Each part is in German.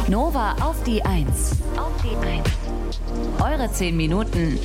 Nova auf die 1. Eure 10 Minuten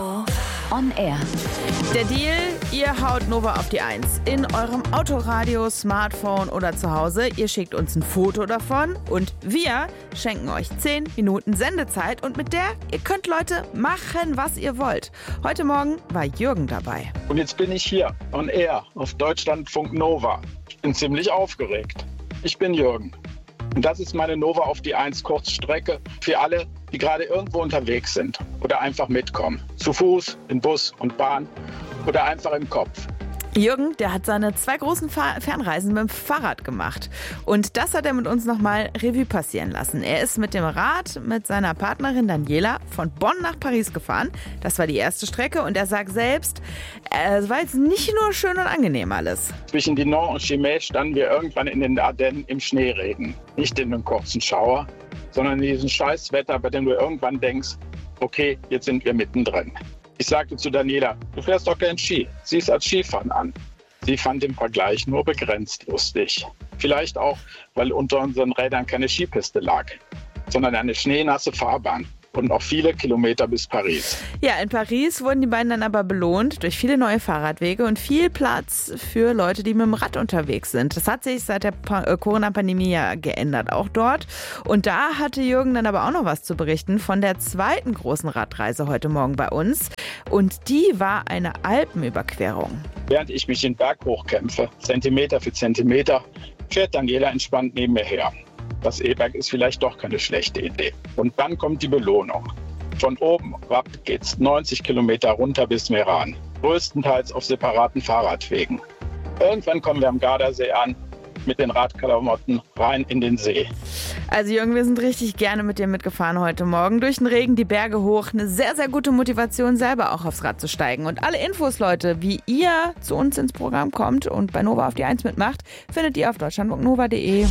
on air. Der Deal, ihr haut Nova auf die 1. In eurem Autoradio, Smartphone oder zu Hause. Ihr schickt uns ein Foto davon und wir schenken euch 10 Minuten Sendezeit. Und mit der, ihr könnt Leute machen, was ihr wollt. Heute Morgen war Jürgen dabei. Und jetzt bin ich hier on air auf Deutschlandfunk Nova. Ich bin ziemlich aufgeregt. Ich bin Jürgen. Und das ist meine Nova auf die 1 Kurzstrecke für alle, die gerade irgendwo unterwegs sind oder einfach mitkommen. Zu Fuß, in Bus und Bahn oder einfach im Kopf. Jürgen, der hat seine 2 großen Fernreisen mit dem Fahrrad gemacht. Und das hat er mit uns nochmal Revue passieren lassen. Er ist mit dem Rad mit seiner Partnerin Daniela von Bonn nach Paris gefahren. Das war die erste Strecke und er sagt selbst, es war jetzt nicht nur schön und angenehm alles. Zwischen Dinan und Chimay standen wir irgendwann in den Ardennen im Schneeregen. Nicht in einem kurzen Schauer, sondern in diesem Scheißwetter, bei dem du irgendwann denkst, okay, jetzt sind wir mittendrin. Ich sagte zu Daniela, du fährst doch gern Ski. Sieh es als Skifahren an. Sie fand den Vergleich nur begrenzt lustig. Vielleicht auch, weil unter unseren Rädern keine Skipiste lag, sondern eine schneenasse Fahrbahn. Und noch viele Kilometer bis Paris. Ja, in Paris wurden die beiden dann aber belohnt durch viele neue Fahrradwege und viel Platz für Leute, die mit dem Rad unterwegs sind. Das hat sich seit der Corona-Pandemie ja geändert, auch dort. Und da hatte Jürgen dann aber auch noch was zu berichten von der zweiten großen Radreise heute Morgen bei uns. Und die war eine Alpenüberquerung. Während ich mich den Berg hochkämpfe, Zentimeter für Zentimeter, fährt Daniela entspannt neben mir her. Das E-Bike ist vielleicht doch keine schlechte Idee. Und dann kommt die Belohnung. Von oben ab geht's 90 Kilometer runter bis Meran. Größtenteils auf separaten Fahrradwegen. Irgendwann kommen wir am Gardasee an, mit den Radklamotten rein in den See. Also Jürgen, wir sind richtig gerne mit dir mitgefahren heute Morgen. Durch den Regen, die Berge hoch. Eine sehr, sehr gute Motivation, selber auch aufs Rad zu steigen. Und alle Infos, Leute, wie ihr zu uns ins Programm kommt und bei Nova auf die 1 mitmacht, findet ihr auf deutschlandfunknova.de.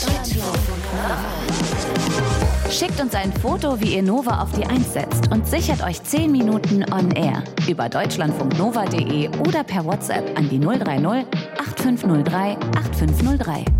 Schickt uns ein Foto, wie ihr Nova auf die 1 setzt und sichert euch 10 Minuten on air über deutschlandfunknova.de oder per WhatsApp an die 030 8503 8503.